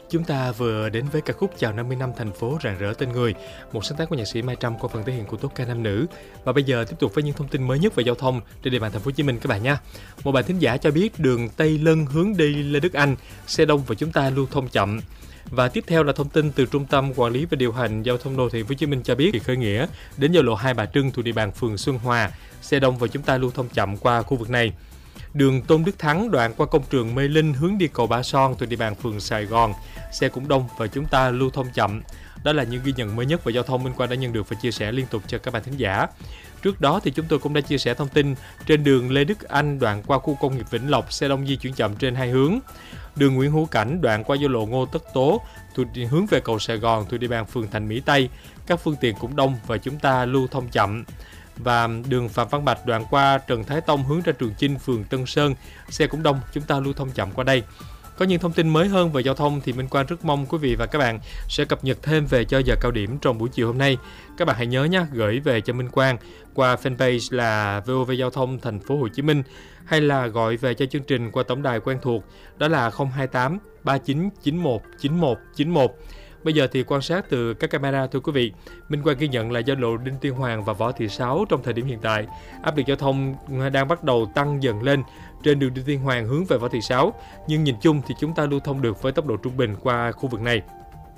Chúng ta vừa đến với ca khúc Chào 50 năm thành phố rạng rỡ tên người, một sáng tác của nhạc sĩ Mai Trâm qua phần thể hiện của tốp ca nam nữ. Và bây giờ tiếp tục với những thông tin mới nhất về giao thông trên địa bàn thành phố Hồ Chí Minh các bạn nha. Một bạn thính giả cho biết đường Tây Lân hướng đi Lê Đức Anh xe đông và chúng ta lưu thông chậm. Và tiếp theo là thông tin từ Trung tâm Quản lý và Điều hành Giao thông Đô thị Hồ Chí Minh cho biết, khởi nghĩa đến giao lộ Hai Bà Trưng thuộc địa bàn phường Xuân Hòa, xe đông và chúng ta lưu thông chậm qua khu vực này. Đường Tôn Đức Thắng đoạn qua công trường Mê Linh hướng đi cầu Ba Son thuộc địa bàn phường Sài Gòn, xe cũng đông và chúng ta lưu thông chậm. Đó là những ghi nhận mới nhất về giao thông Minh Quang đã nhận được và chia sẻ liên tục cho các bạn thính giả. Trước đó thì chúng tôi cũng đã chia sẻ thông tin trên đường Lê Đức Anh đoạn qua khu công nghiệp Vĩnh Lộc, xe đông di chuyển chậm trên hai hướng. Đường Nguyễn Hữu Cảnh đoạn qua giao lộ Ngô Tất Tố thuộc hướng về cầu Sài Gòn thuộc địa bàn phường Thành Mỹ Tây, các phương tiện cũng đông và chúng ta lưu thông chậm. Và đường Phạm Văn Bạch đoạn qua Trần Thái Tông hướng ra Trường Chinh, phường Tân Sơn, xe cũng đông, chúng ta lưu thông chậm qua đây. Có những thông tin mới hơn về giao thông thì Minh Quang rất mong quý vị và các bạn sẽ cập nhật thêm về cho giờ cao điểm trong buổi chiều hôm nay. Các bạn hãy nhớ nhé, gửi về cho Minh Quang qua fanpage là VOV Giao thông Thành phố Hồ Chí Minh hay là gọi về cho chương trình qua tổng đài quen thuộc đó là 028 3991 9191. Bây giờ thì quan sát từ các camera thưa quý vị, Minh Quang ghi nhận là giao lộ Đinh Tiên Hoàng và Võ Thị Sáu trong thời điểm hiện tại, áp lực giao thông đang bắt đầu tăng dần lên trên đường Đinh Tiên Hoàng hướng về Võ Thị Sáu, nhưng nhìn chung thì chúng ta lưu thông được với tốc độ trung bình qua khu vực này.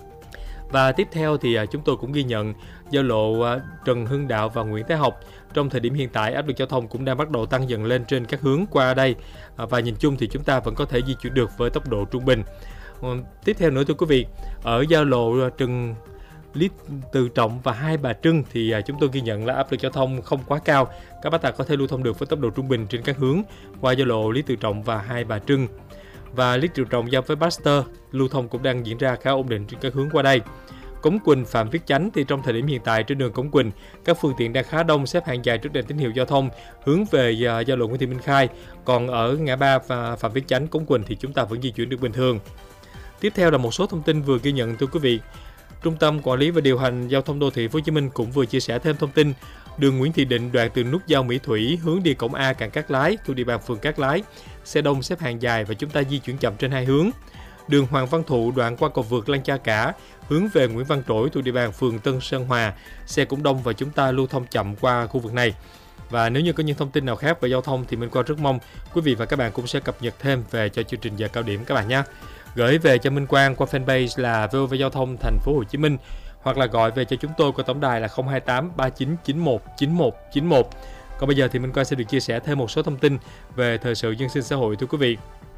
Và tiếp theo thì chúng tôi cũng ghi nhận giao lộ Trần Hưng Đạo và Nguyễn Thái Học. Trong thời điểm hiện tại, áp lực giao thông cũng đang bắt đầu tăng dần lên trên các hướng qua đây. Và nhìn chung thì chúng ta vẫn có thể di chuyển được với tốc độ trung bình. Tiếp theo nữa thưa quý vị, ở giao lộ Trần Lý Tự Trọng và Hai Bà Trưng thì chúng tôi ghi nhận là áp lực giao thông không quá cao. Các bác tài có thể lưu thông được với tốc độ trung bình trên các hướng qua giao lộ Lý Tự Trọng và Hai Bà Trưng. Và Lý Tự Trọng giao với Baxter, lưu thông cũng đang diễn ra khá ổn định trên các hướng qua đây. Cống Quỳnh Phạm Viết Chánh thì trong thời điểm hiện tại trên đường Cống Quỳnh, các phương tiện đang khá đông, xếp hàng dài trước đèn tín hiệu giao thông hướng về giao lộ Nguyễn Thị Minh Khai. Còn ở ngã ba Phạm Viết Chánh, Cống Quỳnh thì chúng ta vẫn di chuyển được bình thường. Tiếp theo là một số thông tin vừa ghi nhận thưa quý vị. Trung tâm Quản lý và Điều hành Giao thông Đô thị Hồ Chí Minh cũng vừa chia sẻ thêm thông tin đường Nguyễn Thị Định đoạn từ nút giao Mỹ Thủy hướng đi cổng A cảng Cát Lái thuộc địa bàn phường Cát Lái, xe đông xếp hàng dài và chúng ta di chuyển chậm trên hai hướng. Đường Hoàng Văn Thụ đoạn qua cầu vượt Lăng Cha Cả hướng về Nguyễn Văn Trỗi thuộc địa bàn phường Tân Sơn Hòa, xe cũng đông và chúng ta lưu thông chậm qua khu vực này. Và nếu như có những thông tin nào khác về giao thông thì Minh Quang rất mong quý vị và các bạn cũng sẽ cập nhật thêm về cho chương trình giờ cao điểm các bạn nhé. Gửi về cho Minh Quang qua fanpage là VOV Giao thông Thành phố Hồ Chí Minh hoặc là gọi về cho chúng tôi qua tổng đài là 028 3991 9191. Còn bây giờ thì Minh Quang sẽ được chia sẻ thêm một số thông tin về thời sự dân sinh xã hội thưa quý vị.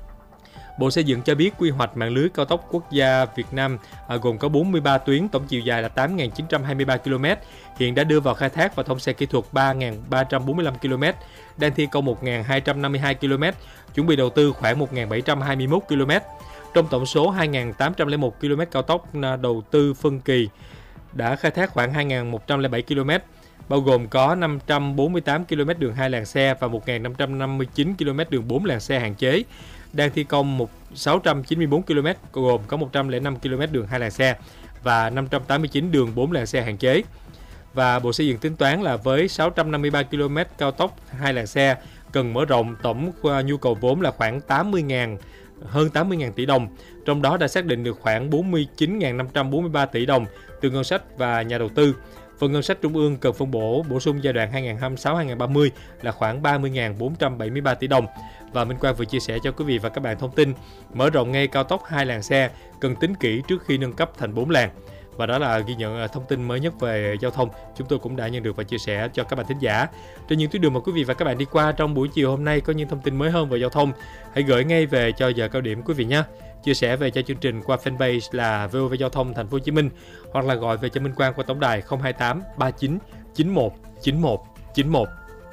Bộ Xây dựng cho biết quy hoạch mạng lưới cao tốc quốc gia Việt Nam gồm có 43 tuyến, tổng chiều dài là 8.923 km, hiện đã đưa vào khai thác và thông xe kỹ thuật 3.345 km, đang thi công 1.252 km, chuẩn bị đầu tư khoảng 1.721 km. Trong tổng số 2.801 km cao tốc đầu tư phân kỳ đã khai thác khoảng 2.107 km, bao gồm có 548 km đường 2 làn xe và 1.559 km đường 4 làn xe hạn chế. Đang thi công 694 km, gồm có 105 km đường 2 làn xe và 589 đường 4 làn xe hạn chế. Và Bộ Xây dựng tính toán là với 653 km cao tốc 2 làn xe cần mở rộng, tổng nhu cầu vốn là khoảng hơn 80.000 tỷ đồng, trong đó đã xác định được khoảng 49.543 tỷ đồng từ ngân sách và nhà đầu tư. Phần ngân sách trung ương cần phân bổ sung giai đoạn 2026-2030 là khoảng 30.473 tỷ đồng. Và Minh Quang vừa chia sẻ cho quý vị và các bạn thông tin mở rộng ngay cao tốc 2 làn xe cần tính kỹ trước khi nâng cấp thành 4 làn. Và đó là ghi nhận thông tin mới nhất về giao thông chúng tôi cũng đã nhận được và chia sẻ cho các bạn thính giả. Trên những tuyến đường mà quý vị và các bạn đi qua trong buổi chiều hôm nay có những thông tin mới hơn về giao thông, hãy gửi ngay về cho giờ cao điểm quý vị nhé. Chia sẻ về cho chương trình qua fanpage là VOV Giao thông Thành phố Hồ Chí Minh hoặc là gọi về cho Minh Quang qua tổng đài 028 39 91 91 91.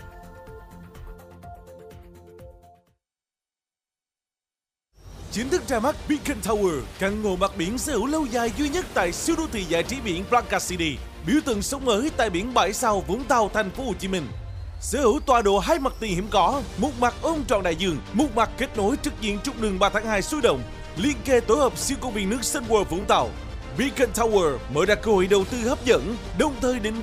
Chính thức ra mắt Beacon Tower, căn hộ mặt biển sở hữu lâu dài duy nhất tại siêu đô thị giải trí biển Playa City, biểu tượng sống mới tại biển Bãi Sau, Vũng Tàu, Thành phố Hồ Chí Minh. Sở hữu tọa độ 2 mặt tiền hiếm có, một mặt ôm trọn đại dương, một mặt kết nối trực diện trục đường 3 tháng 2 sôi động, liên kề tổ hợp siêu công viên nước Sun World Vũng Tàu. Beacon Tower mở ra cơ hội đầu tư hấp dẫn, đồng thời định